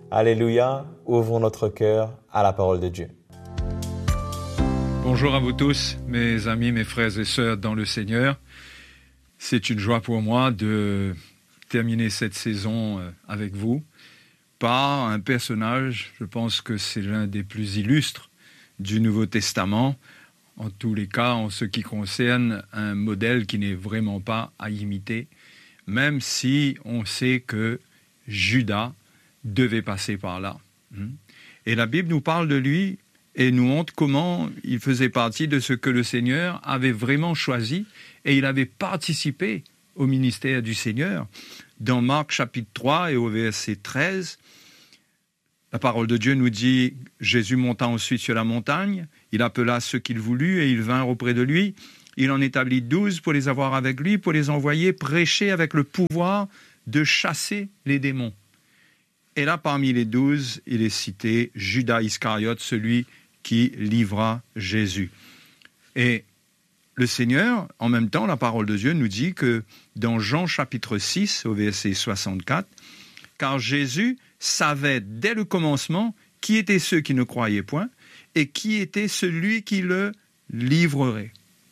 Alléluia, ouvrons notre cœur à la parole de Dieu. Bonjour à vous tous, mes amis, mes frères et sœurs dans le Seigneur. C'est une joie pour moi de terminer cette saison avec vous par un personnage, je pense que c'est l'un des plus illustres du Nouveau Testament, en tous les cas en ce qui concerne un modèle qui n'est vraiment pas à imiter, même si on sait que Judas devait passer par là. Et la Bible nous parle de lui et nous montre comment il faisait partie de ce que le Seigneur avait vraiment choisi et il avait participé au ministère du Seigneur. Dans Marc chapitre 3 et au verset 13, la parole de Dieu nous dit « Jésus monta ensuite sur la montagne, il appela ceux qu'il voulut et ils vinrent auprès de lui. Il en établit 12 pour les avoir avec lui, pour les envoyer prêcher avec le pouvoir de chasser les démons. » Et là, parmi les 12, il est cité Judas Iscariote, celui qui livra Jésus. Et le Seigneur, en même temps, la parole de Dieu nous dit que dans Jean chapitre 6, au verset 64, « Car Jésus savait dès le commencement qui étaient ceux qui ne croyaient point et qui était celui qui le livrerait. »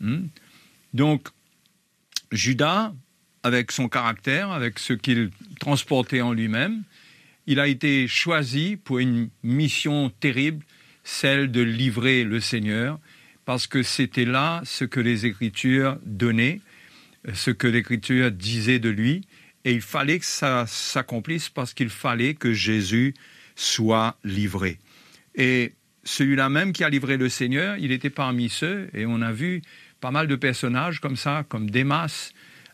Donc, Judas, avec son caractère, avec ce qu'il transportait en lui-même, il a été choisi pour une mission terrible, celle de livrer le Seigneur, parce que c'était là ce que les Écritures donnaient, ce que l'Écriture disait de lui, et il fallait que ça s'accomplisse parce qu'il fallait que Jésus soit livré. Et celui-là même qui a livré le Seigneur, il était parmi ceux, et on a vu pas mal de personnages comme ça, comme Démas,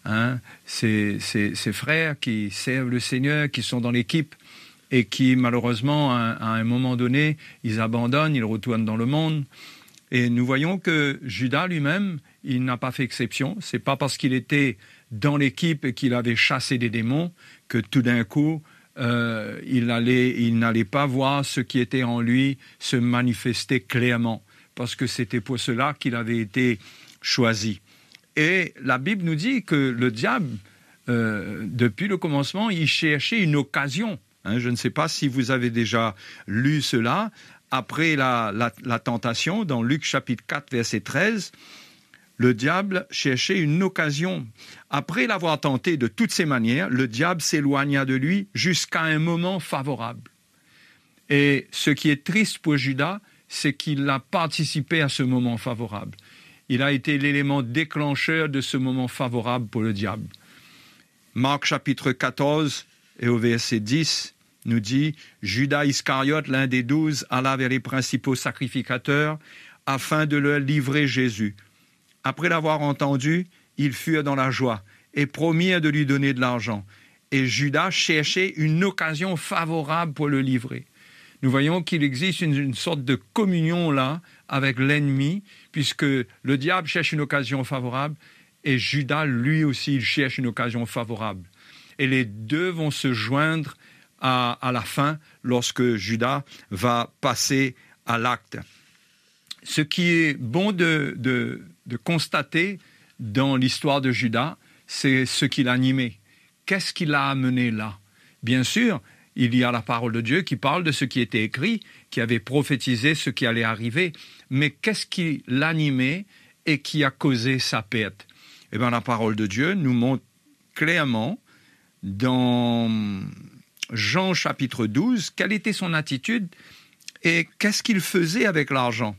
ces frères qui servent le Seigneur, qui sont dans l'équipe, et qui, malheureusement, à un moment donné, ils abandonnent, ils retournent dans le monde. Et nous voyons que Judas lui-même, il n'a pas fait exception. C'est pas parce qu'il était dans l'équipe et qu'il avait chassé des démons que tout d'un coup, il n'allait pas voir ce qui était en lui se manifester clairement, parce que c'était pour cela qu'il avait été choisi. Et la Bible nous dit que le diable, depuis le commencement, il cherchait une occasion. Je ne sais pas si vous avez déjà lu cela. Après la tentation, dans Luc chapitre 4, verset 13, le diable cherchait une occasion. Après l'avoir tenté de toutes ses manières, le diable s'éloigna de lui jusqu'à un moment favorable. Et ce qui est triste pour Judas, c'est qu'il a participé à ce moment favorable. Il a été l'élément déclencheur de ce moment favorable pour le diable. Marc chapitre 14 et au verset 10 nous dit « Judas Iscariote, l'un des 12, alla vers les principaux sacrificateurs afin de leur livrer Jésus. Après l'avoir entendu, ils furent dans la joie et promirent de lui donner de l'argent. Et Judas cherchait une occasion favorable pour le livrer. » Nous voyons qu'il existe une sorte de communion là avec l'ennemi, puisque le diable cherche une occasion favorable et Judas, lui aussi, il cherche une occasion favorable. Et les deux vont se joindre à la fin, lorsque Judas va passer à l'acte. Ce qui est bon de constater dans l'histoire de Judas, c'est ce qui l'animait. Qu'est-ce qui l'a amené là ? Bien sûr, il y a la parole de Dieu qui parle de ce qui était écrit, qui avait prophétisé ce qui allait arriver. Mais qu'est-ce qui l'animait et qui a causé sa perte ? Eh bien, la parole de Dieu nous montre clairement dans Jean chapitre 12, quelle était son attitude et qu'est-ce qu'il faisait avec l'argent.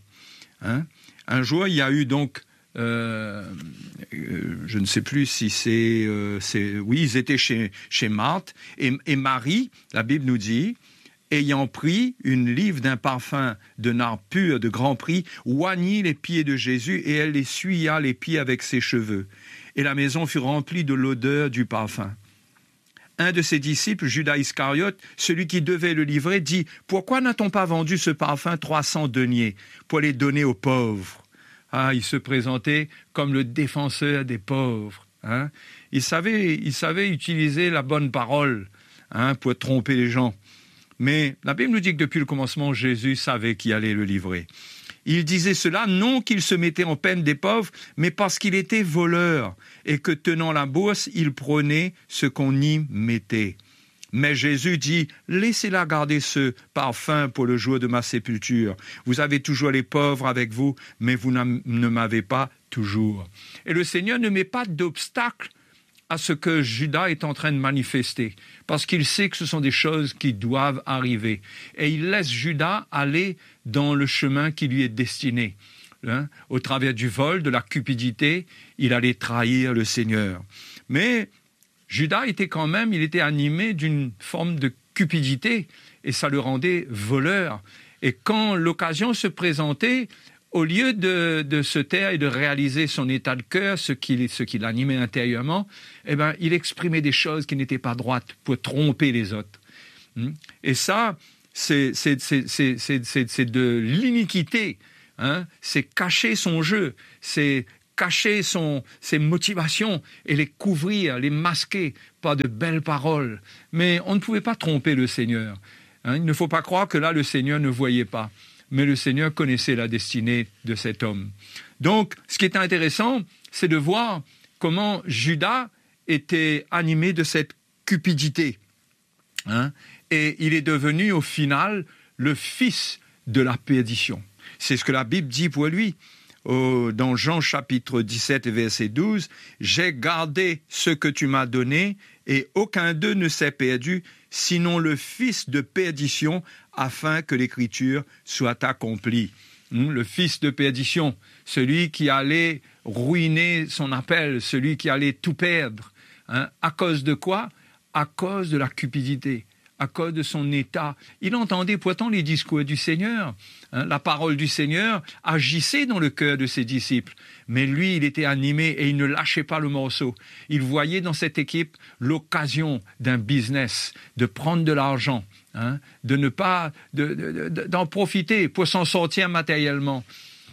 Un jour, il y a eu donc, je ne sais plus si oui, ils étaient chez Marthe, et Marie, la Bible nous dit, ayant pris une livre d'un parfum de nard pur de grand prix, oignit les pieds de Jésus et elle essuya les pieds avec ses cheveux. Et la maison fut remplie de l'odeur du parfum. Un de ses disciples, Judas Iscariote, celui qui devait le livrer, dit « Pourquoi n'a-t-on pas vendu ce parfum 300 deniers pour les donner aux pauvres ?» Il se présentait comme le défenseur des pauvres. Il savait utiliser la bonne parole pour tromper les gens. Mais la Bible nous dit que depuis le commencement, Jésus savait qui allait le livrer. Il disait cela non qu'il se mettait en peine des pauvres, mais parce qu'il était voleur et que tenant la bourse, il prenait ce qu'on y mettait. Mais Jésus dit, laissez-la garder ce parfum pour le jour de ma sépulture. Vous avez toujours les pauvres avec vous, mais vous ne m'avez pas toujours. Et le Seigneur ne met pas d'obstacle à ce que Judas est en train de manifester, parce qu'il sait que ce sont des choses qui doivent arriver. Et il laisse Judas aller dans le chemin qui lui est destiné. Au travers du vol, de la cupidité, il allait trahir le Seigneur. Mais Judas était quand même, il était animé d'une forme de cupidité, et ça le rendait voleur. Et quand l'occasion se présentait, au lieu de se taire et de réaliser son état de cœur, ce qui l'animait intérieurement, eh ben, il exprimait des choses qui n'étaient pas droites pour tromper les autres. Et ça, c'est de l'iniquité. C'est cacher son jeu, c'est cacher ses motivations et les couvrir, les masquer par de belles paroles. Mais on ne pouvait pas tromper le Seigneur. Il ne faut pas croire que là, le Seigneur ne voyait pas. Mais le Seigneur connaissait la destinée de cet homme. Donc, ce qui est intéressant, c'est de voir comment Judas était animé de cette cupidité. Et il est devenu, au final, le fils de la perdition. C'est ce que la Bible dit pour lui. Dans Jean chapitre 17, verset 12, « J'ai gardé ce que tu m'as donné, et aucun d'eux ne s'est perdu, sinon le fils de perdition, afin que l'écriture soit accomplie. » Le fils de perdition, celui qui allait ruiner son appel, celui qui allait tout perdre. À cause de quoi? À cause de la cupidité. À cause de son état. Il entendait pourtant les discours du Seigneur. La parole du Seigneur agissait dans le cœur de ses disciples. Mais lui, il était animé et il ne lâchait pas le morceau. Il voyait dans cette équipe l'occasion d'un business, de prendre de l'argent, de ne pas d'en profiter pour s'en sortir matériellement.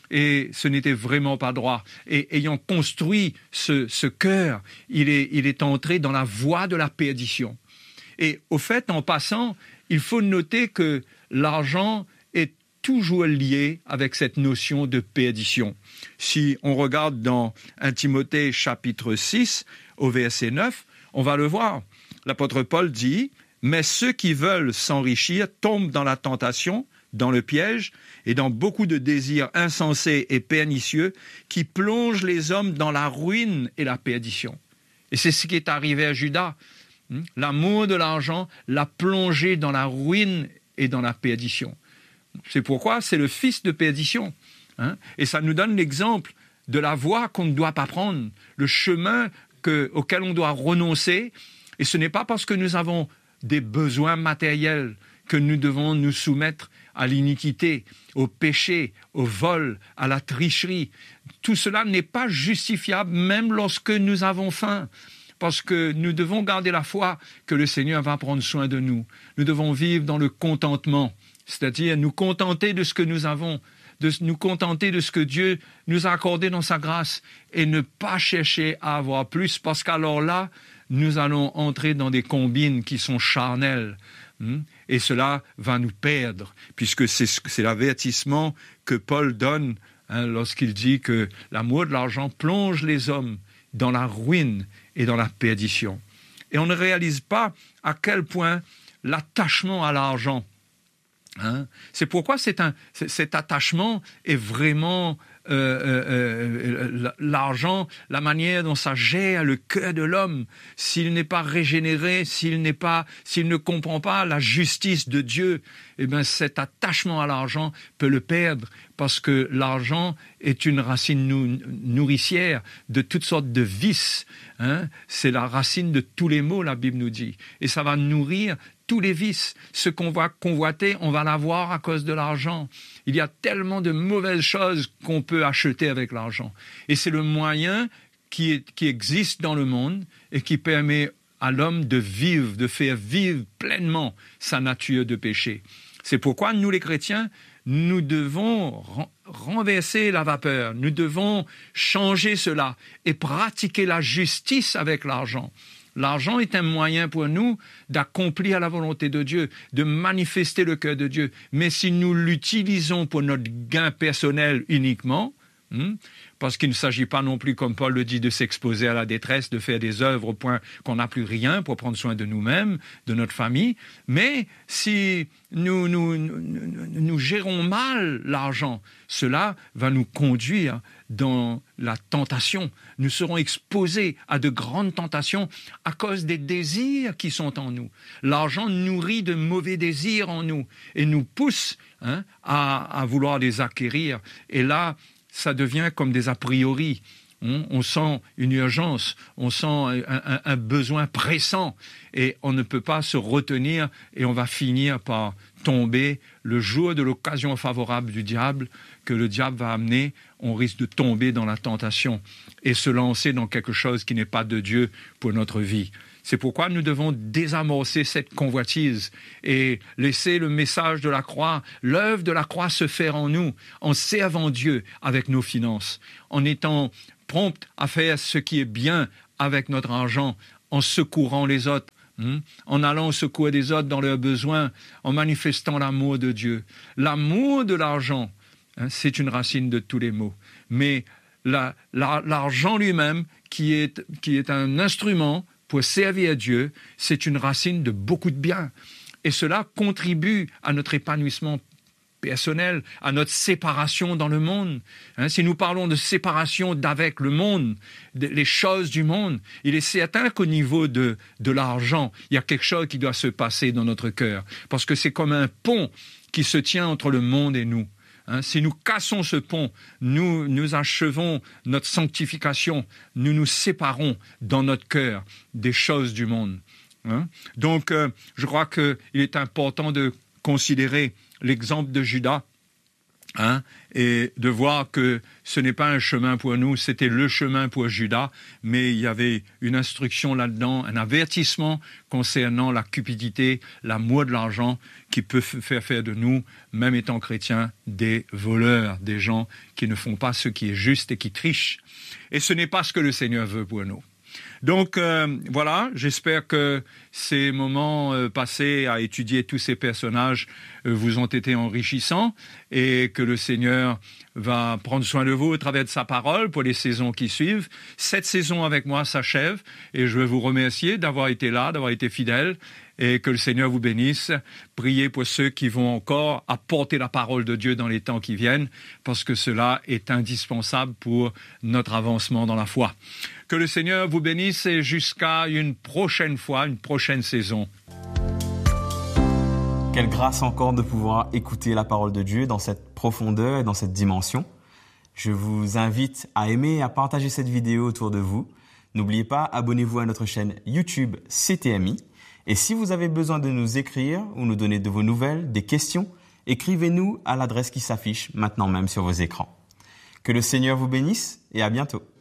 Et ce n'était vraiment pas droit. Et ayant construit ce cœur, il est entré dans la voie de la perdition. Et au fait, en passant, il faut noter que l'argent est toujours lié avec cette notion de perdition. Si on regarde dans 1 Timothée chapitre 6, au verset 9, on va le voir. L'apôtre Paul dit « Mais ceux qui veulent s'enrichir tombent dans la tentation, dans le piège et dans beaucoup de désirs insensés et pernicieux qui plongent les hommes dans la ruine et la perdition. » Et c'est ce qui est arrivé à Judas. L'amour de l'argent l'a plongé dans la ruine et dans la perdition. C'est pourquoi c'est le fils de perdition. Et ça nous donne l'exemple de la voie qu'on ne doit pas prendre, le chemin auquel on doit renoncer. Et ce n'est pas parce que nous avons des besoins matériels que nous devons nous soumettre à l'iniquité, au péché, au vol, à la tricherie. Tout cela n'est pas justifiable même lorsque nous avons faim. Parce que nous devons garder la foi que le Seigneur va prendre soin de nous. Nous devons vivre dans le contentement, c'est-à-dire nous contenter de ce que nous avons, de nous contenter de ce que Dieu nous a accordé dans sa grâce et ne pas chercher à avoir plus, parce qu'alors là, nous allons entrer dans des combines qui sont charnelles. Et cela va nous perdre, puisque c'est l'avertissement que Paul donne lorsqu'il dit que l'amour de l'argent plonge les hommes dans la ruine et dans la perdition. Et on ne réalise pas à quel point l'attachement à l'argent, c'est pourquoi cet attachement est vraiment l'argent, la manière dont ça gère le cœur de l'homme. S'il n'est pas régénéré, s'il ne comprend pas la justice de Dieu, eh bien cet attachement à l'argent peut le perdre, parce que l'argent est une racine nourricière de toutes sortes de vices. C'est la racine de tous les maux, la Bible nous dit. Et ça va nourrir tous les vices. Ce qu'on va convoiter, on va l'avoir à cause de l'argent. Il y a tellement de mauvaises choses qu'on peut acheter avec l'argent. Et c'est le moyen qui existe dans le monde et qui permet à l'homme de vivre, de faire vivre pleinement sa nature de péché. C'est pourquoi nous, les chrétiens, nous devons renverser la vapeur. Nous devons changer cela et pratiquer la justice avec l'argent. L'argent est un moyen pour nous d'accomplir la volonté de Dieu, de manifester le cœur de Dieu. Mais si nous l'utilisons pour notre gain personnel uniquement, Parce qu'il ne s'agit pas non plus, comme Paul le dit, de s'exposer à la détresse, de faire des œuvres au point qu'on n'a plus rien pour prendre soin de nous-mêmes, de notre famille. Mais si nous gérons mal l'argent, cela va nous conduire dans la tentation. Nous serons exposés à de grandes tentations à cause des désirs qui sont en nous. L'argent nourrit de mauvais désirs en nous et nous pousse à vouloir les acquérir. Et là, ça devient comme des a priori. On sent une urgence, on sent un besoin pressant et on ne peut pas se retenir et on va finir par tomber le jour de l'occasion favorable du diable que le diable va amener. On risque de tomber dans la tentation et se lancer dans quelque chose qui n'est pas de Dieu pour notre vie. C'est pourquoi nous devons désamorcer cette convoitise et laisser le message de la croix, l'œuvre de la croix se faire en nous, en servant Dieu avec nos finances, en étant prompt à faire ce qui est bien avec notre argent, en secourant les autres, en allant au secours des autres dans leurs besoins, en manifestant l'amour de Dieu. L'amour de l'argent, c'est une racine de tous les maux. Mais l'argent lui-même, qui est un instrument pour servir à Dieu, c'est une racine de beaucoup de bien. Et cela contribue à notre épanouissement personnel, à notre séparation dans le monde. Si nous parlons de séparation d'avec le monde, les choses du monde, il est certain qu'au niveau de l'argent, il y a quelque chose qui doit se passer dans notre cœur. Parce que c'est comme un pont qui se tient entre le monde et nous. Si nous cassons ce pont, nous achevons notre sanctification, nous nous séparons dans notre cœur des choses du monde. Donc, je crois qu'il est important de considérer l'exemple de Judas et de voir que ce n'est pas un chemin pour nous, c'était le chemin pour Judas, mais il y avait une instruction là-dedans, un avertissement concernant la cupidité, l'amour de l'argent qui peut faire de nous, même étant chrétiens, des voleurs, des gens qui ne font pas ce qui est juste et qui trichent. Et ce n'est pas ce que le Seigneur veut pour nous. Donc voilà, j'espère que ces moments passés à étudier tous ces personnages vous ont été enrichissants et que le Seigneur va prendre soin de vous au travers de sa parole pour les saisons qui suivent. Cette saison avec moi s'achève et je veux vous remercier d'avoir été là, d'avoir été fidèles et que le Seigneur vous bénisse. Priez pour ceux qui vont encore apporter la parole de Dieu dans les temps qui viennent parce que cela est indispensable pour notre avancement dans la foi. Que le Seigneur vous bénisse et jusqu'à une prochaine fois, une prochaine saison. Quelle grâce encore de pouvoir écouter la parole de Dieu dans cette profondeur et dans cette dimension. Je vous invite à aimer et à partager cette vidéo autour de vous. N'oubliez pas, abonnez-vous à notre chaîne YouTube CTMI. Et si vous avez besoin de nous écrire ou nous donner de vos nouvelles, des questions, écrivez-nous à l'adresse qui s'affiche maintenant même sur vos écrans. Que le Seigneur vous bénisse et à bientôt.